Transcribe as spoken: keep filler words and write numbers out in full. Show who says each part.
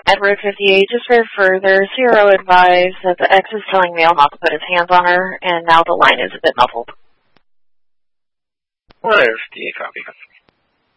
Speaker 1: Edward fifty-eight, just for further, Zero advised that the ex is telling Male not to put his hands on her, and now the line is a bit muffled.
Speaker 2: Well, fifty-eight copy.